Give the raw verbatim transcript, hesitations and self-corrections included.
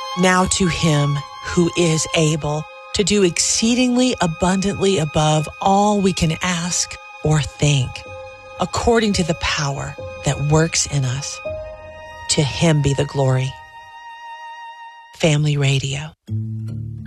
Now to him who is able to do exceedingly abundantly above all we can ask or think, according to the power that works in us. To him be the glory. Family Radio.